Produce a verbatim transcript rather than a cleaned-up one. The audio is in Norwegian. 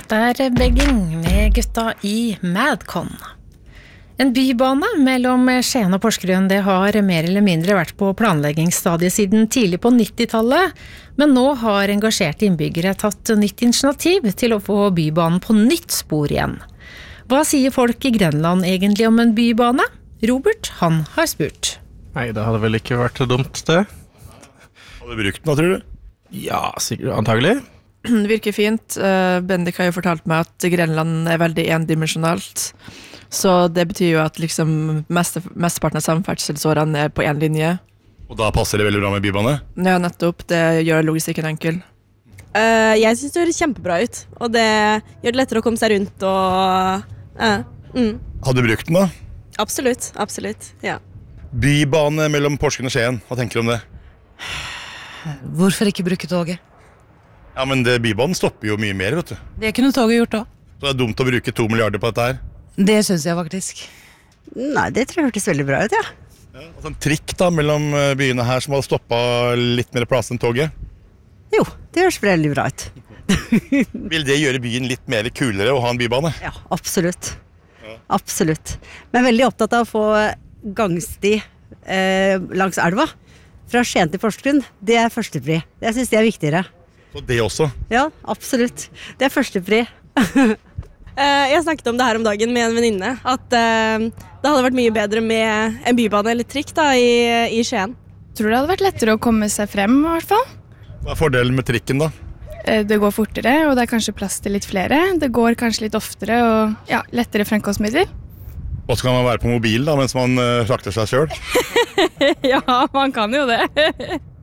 Dette er Begging med gutta i Madcon. En bybane mellom Skien og Porsgrunn det har mer eller mindre vært på planleggingsstadiet siden tidlig på nittitallet, men nå har engasjerte innbyggere tatt nytt initiativ til å få bybanen på nytt spor igjen. Hva sier folk i Grenland egentlig om en bybane? Robert, han har spurt. Nei, det hadde vel ikke vært dumt det. Har du brukt den da, tror du? Ja, sikkert, antagelig. Det virker fint. Bendik har jo fortalt meg at Grenland er veldig endimensjonalt. Så det betyr jo at liksom mest, mesteparten av samferdselsårene er på en linje. Og da passer det veldig bra med bybane? Ja, nettopp. Det gjør logistikken enkel. Uh, jeg synes det høres kjempebra ut. Og det gjør det lettere å komme seg rundt og... Uh, mm. Har du brukt den da? Absolutt, absolutt, ja. Bybane mellom Porsgrunn og Skien, hva tenker du om det? Hvorfor ikke bruke toget? Ja, men det, bybanen stopper jo mye mer, vet du. Det kunne toget gjort da. Så det er dumt å bruke to milliarder på dette her. Det synes jeg faktisk. Nei, det tror jeg hørtes veldig bra ut, ja. Ja, altså en trikk da, mellom byene her som hadde stoppet litt mer plass enn toget. Jo, det høres veldig bra ut. Vil det gjøre byen litt mer kulere å ha en bybane? Ja, absolutt. Ja. Absolutt. Men veldig opptatt av å få gangsti eh, langs elva. Fra Skien til Porsgrunn, det er førstepri. Jeg synes det er viktigere. Så det også? Ja, absolutt. Det er førstepri. Jeg snakket om det her om dagen med en venninne, at uh, det hadde vært mye bedre med en bybane eller trikk da, i, i Skien. Tror det hadde vært lettere å komme seg frem i hvert fall. Hva er fordelen med trikken da? Det går fortere, og det er kanskje plass til litt flere. Det går kanskje litt oftere og ja, lettere fremkomstmidler. Og så kan man være på mobil da, mens man uh, frakter seg selv? Ja, man kan jo det.